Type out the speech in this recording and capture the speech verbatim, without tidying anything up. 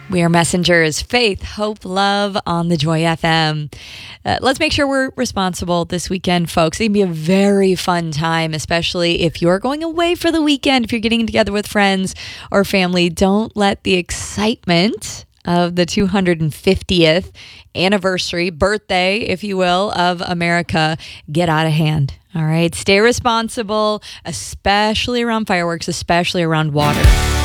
We are messengers, faith, hope, love on the Joy F M. Uh, let's make sure we're responsible this weekend, folks. It can be a very fun time, especially if you're going away for the weekend, if you're getting together with friends or family. Don't let the excitement of the two hundred fiftieth anniversary, birthday, if you will, of America get out of hand. All right. Stay responsible, especially around fireworks, especially around water.